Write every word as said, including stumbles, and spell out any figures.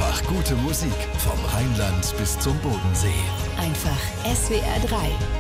Einfach gute Musik vom Rheinland bis zum Bodensee. Einfach S W R drei.